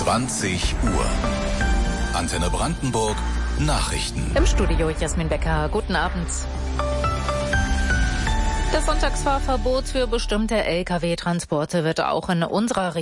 20 Uhr. Antenne Brandenburg, Nachrichten. Im Studio Jasmin Becker. Guten Abend. Das Sonntagsfahrverbot für bestimmte Lkw-Transporte wird auch in unserer Region